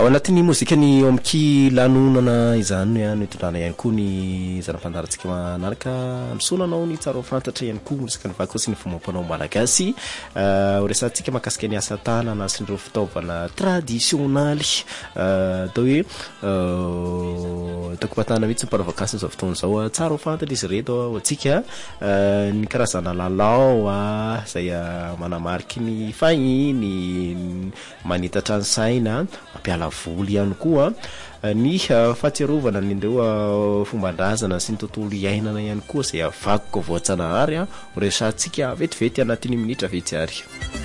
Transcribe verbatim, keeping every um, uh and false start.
ao anatin'ny mozika ny omki lanonana izany ihany itondrana ihany koa ny zanam-pandarantsika manaraka misonanao ny tsara fantatra ihany koa mozika ny vakosi ny fomampanao malagasy ho resantsika mahakasika ny asa tanana sy ireo fitaovana tradisionaly atao hoe takopatana mihitsy mpanavakasy n'izao fotoana izao tsara fantatra izy reto atsika ny karazana lalao a zay manamariky ny fahiny manitatra ny saina mampiala voly ihany koa ny fahatsiarovana nindreo fomban-drazana sy ny tontolo iainana ihany koa zay avakoko voatsanahary a ho resantsika vetivety anatin'ny minitra vitsy ary